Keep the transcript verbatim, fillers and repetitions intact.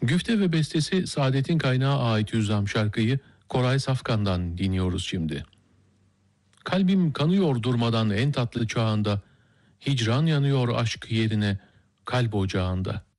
Güfte ve bestesi Saadet'in Kaynağı ait Hüzzam şarkıyı Koray Safkan'dan dinliyoruz şimdi. Kalbim kanıyor durmadan en tatlı çağında, hicran yanıyor aşk yerine kalp ocağında.